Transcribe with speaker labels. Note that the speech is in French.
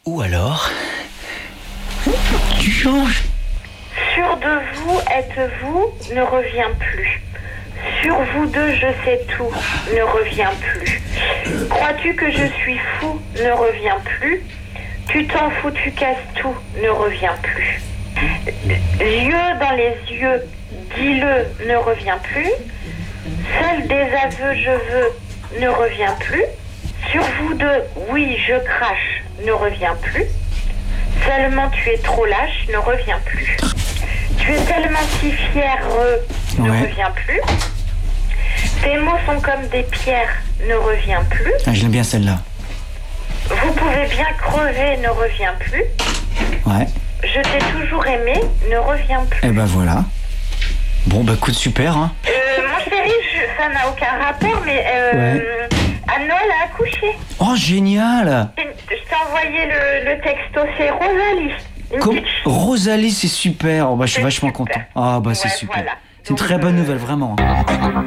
Speaker 1: Ou alors, tu changes.
Speaker 2: Sûr de vous, êtes-vous, ne revient plus. Sur vous deux, je sais tout, ne revient plus. Crois-tu que je suis fou, ne revient plus. Tu t'en fous, tu casses tout, ne revient plus. Yeux dans les yeux, dis-le, ne revient plus. Seul des aveux, je veux, ne revient plus. Sur vous deux, oui, je crache, ne revient plus. Seulement tu es trop lâche, ne revient plus. Tu es tellement si fier, ne revient plus. Tes mots sont comme des pierres, ne revient plus.
Speaker 1: Ah, je l'aime bien celle-là.
Speaker 2: Vous pouvez bien crever, ne revient plus.
Speaker 1: Ouais.
Speaker 2: Je t'ai toujours aimé, ne revient plus.
Speaker 1: Eh ben voilà. Bon, bah écoute, super, hein.
Speaker 2: Mon chéri, ça n'a aucun rapport, mais Noël a accouché.
Speaker 1: Oh, génial.
Speaker 2: Je t'ai envoyé le texto, c'est Rosalie.
Speaker 1: Rosalie, c'est super. Oh, bah, je suis vachement content. Ah, bah c'est super.
Speaker 2: Voilà.
Speaker 1: C'est une très bonne nouvelle, vraiment.